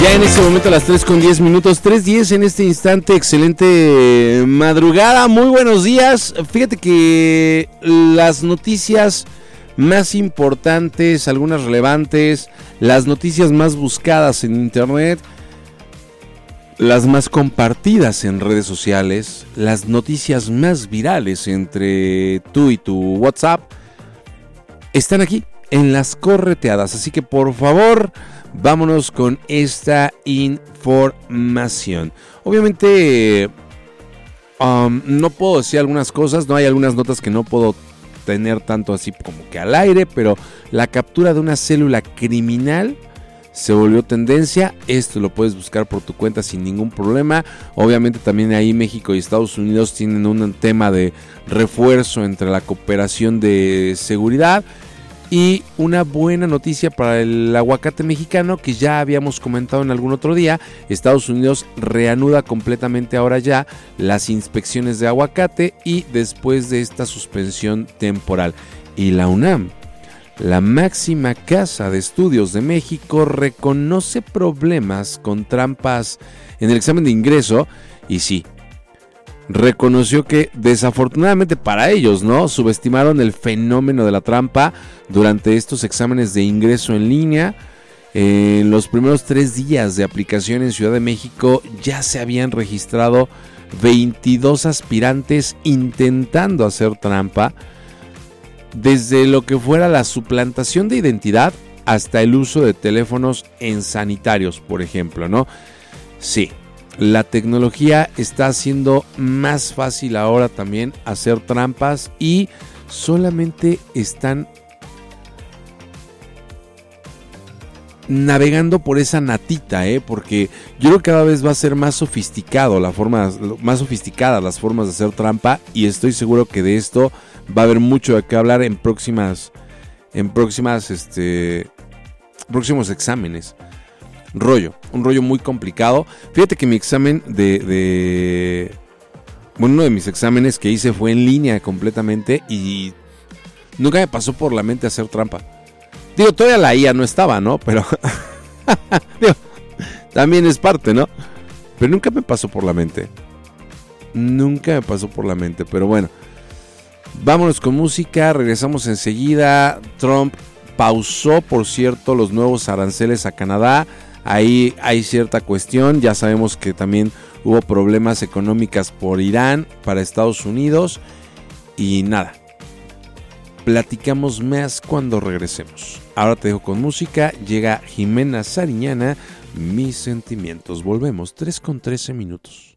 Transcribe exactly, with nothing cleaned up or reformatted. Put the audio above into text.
Ya en este momento a las tres con diez minutos, tres diez en este instante, excelente madrugada, muy buenos días. Fíjate que las noticias más importantes, algunas relevantes, las noticias más buscadas en internet, las más compartidas en redes sociales, las noticias más virales entre tú y tu WhatsApp, están aquí en las correteadas, así que por favor, vámonos con esta información. Obviamente, um, no puedo decir algunas cosas, no hay algunas notas que no puedo tener tanto así como que al aire, pero la captura de una célula criminal se volvió tendencia. Esto lo puedes buscar por tu cuenta sin ningún problema. Obviamente también ahí México y Estados Unidos tienen un tema de refuerzo entre la cooperación de seguridad. Y una buena noticia para el aguacate mexicano que ya habíamos comentado en algún otro día. Estados Unidos reanuda completamente ahora ya las inspecciones de aguacate y después de esta suspensión temporal. Y la UNAM, la máxima casa de estudios de México, reconoce problemas con trampas en el examen de ingreso. Y sí, reconoció que desafortunadamente para ellos, ¿no?, subestimaron el fenómeno de la trampa durante estos exámenes de ingreso en línea. En los primeros tres días de aplicación en Ciudad de México ya se habían registrado veintidós aspirantes intentando hacer trampa, desde lo que fuera la suplantación de identidad hasta el uso de teléfonos en sanitarios, por ejemplo, ¿no? Sí. La tecnología está haciendo más fácil ahora también hacer trampas y solamente están navegando por esa natita, ¿eh? Porque yo creo que cada vez va a ser más sofisticado la forma, más sofisticadas las formas de hacer trampa, y estoy seguro que de esto va a haber mucho de qué hablar en próximas, en próximas, este, próximos exámenes. Rollo, un rollo muy complicado. Fíjate que mi examen de, de... Bueno, uno de mis exámenes que hice fue en línea completamente y nunca me pasó por la mente hacer trampa. Digo, todavía la I A no estaba, ¿no? Pero... Digo, también es parte, ¿no? Pero nunca me pasó por la mente. Nunca me pasó por la mente, pero bueno. Vámonos con música, regresamos enseguida. Trump pausó, por cierto, los nuevos aranceles a Canadá. Ahí hay cierta cuestión, ya sabemos que también hubo problemas económicos por Irán para Estados Unidos. Y nada, platicamos más cuando regresemos. Ahora te dejo con música, llega Jimena Sariñana, Mis Sentimientos. Volvemos, tres con trece minutos.